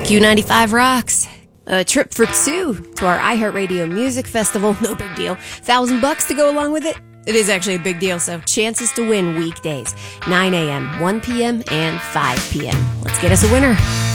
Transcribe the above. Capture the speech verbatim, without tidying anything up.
Q ninety-five rocks. A trip for two to our iHeartRadio Music Festival. No big deal. Thousand bucks to go along with it. It is actually a big deal, so chances to win weekdays. nine a.m., one p.m., and five p.m. Let's get us a winner.